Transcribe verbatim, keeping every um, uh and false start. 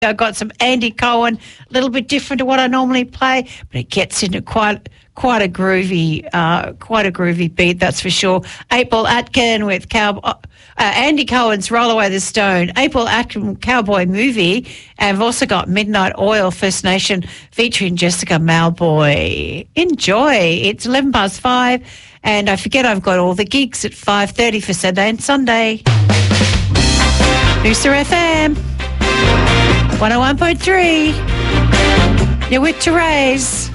I got some Andy Cohen, a little bit different to what I normally play, but it gets into quite quite a groovy, uh, quite a groovy beat, that's for sure. April Atkin with Cow, uh, Andy Cohen's "Roll Away the Stone," April Atkin Cowboy Movie, and I've also got Midnight Oil First Nation featuring Jessica Malboy. Enjoy. It's eleven past five, and I forget I've got all the gigs at five thirty for Saturday and Sunday. Noosa F M. one oh one point three. You're with Therese.